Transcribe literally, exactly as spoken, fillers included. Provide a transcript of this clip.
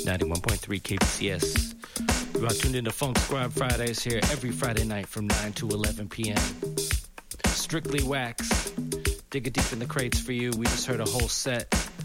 ninety-one point three K B C S. You are tuned into Funk Squad Fridays here every Friday night from nine to eleven p.m. Strictly Wax. Digging deep in the crates for you. We just heard a whole set